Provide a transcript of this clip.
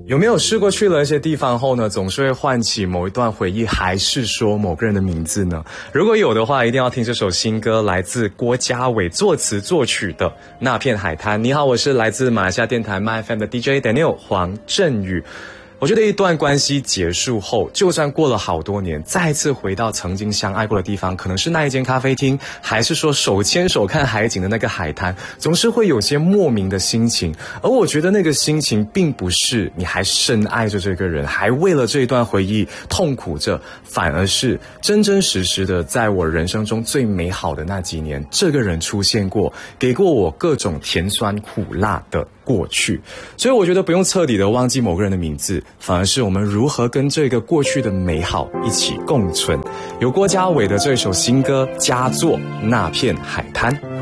有没有试过去了一些地方后呢，总是会唤起某一段回忆，还是说某个人的名字呢？如果有的话，一定要听这首新歌，来自郭家伟作词作曲的《那片海滩》。你好，我是来自马来西亚电台 MyFM 的 DJ Daniel 黄振宇。我觉得一段关系结束后，就算过了好多年，再次回到曾经相爱过的地方，可能是那一间咖啡厅，还是说手牵手看海景的那个海滩，总是会有些莫名的心情。而我觉得那个心情并不是你还深爱着这个人，还为了这一段回忆痛苦着，反而是真真实实的在我人生中最美好的那几年，这个人出现过，给过我各种甜酸苦辣的过去。所以我觉得不用彻底的忘记某个人的名字，反而是我们如何跟这个过去的美好一起共存。由郭家伟的这首新歌佳作《那片海滩》。